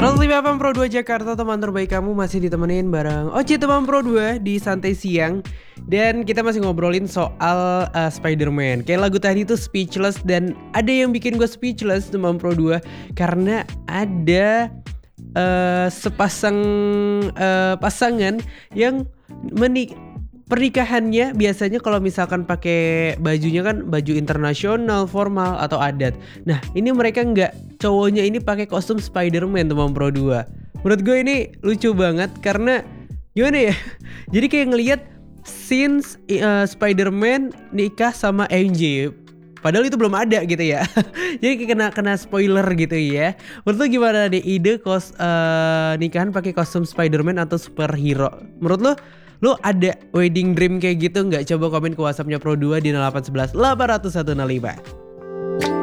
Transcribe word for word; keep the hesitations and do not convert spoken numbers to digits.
seratus lima delapan Pro dua Jakarta, teman terbaik kamu masih ditemenin bareng Oci teman Pro dua di Santai Siang. Dan kita masih ngobrolin soal uh, Spider-Man. Kayak lagu tadi tuh Speechless, dan ada yang bikin gue speechless teman Pro dua karena ada uh, sepasang uh, pasangan yang menik pernikahannya biasanya kalau misalkan pakai bajunya kan baju internasional, formal atau adat. Nah, ini mereka nggak, cowoknya ini pakai kostum Spider-Man teman Pro dua. Menurut gue ini lucu banget karena gimana ya? Jadi kayak ngelihat scenes uh, Spider-Man nikah sama M J. Padahal itu belum ada gitu ya. Jadi kayak kena kena spoiler gitu ya. Menurut lo gimana deh ide kos uh, nikahan pakai kostum Spider-Man atau superhero? Menurut lo Lo ada wedding dream kayak gitu nggak? Coba komen ke WhatsAppnya Pro dua di nol delapan satu satu delapan nol satu nol lima.